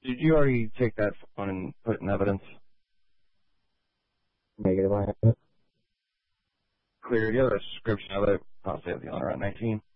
Did you already take that phone and put it in evidence? Negative, I have it. Clear. Do you have a description of it? I'll say the owner at 19.